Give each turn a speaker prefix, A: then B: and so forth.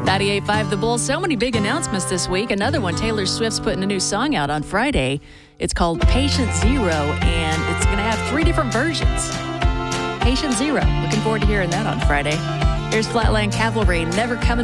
A: 98.5 The Bull. So many big announcements this week. Another one, Taylor Swift's putting a new song out on Friday. It's called Patient Zero, and it's going to have 3 different versions. Patient Zero. Looking forward to hearing that on Friday. Here's Flatland Cavalry, Never Coming